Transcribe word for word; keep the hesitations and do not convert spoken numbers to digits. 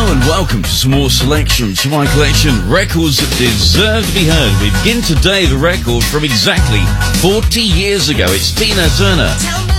Hello and welcome to some more selections from my collection, Records That Deserve to Be Heard. We begin today the record from exactly forty years ago. It's Tina Turner.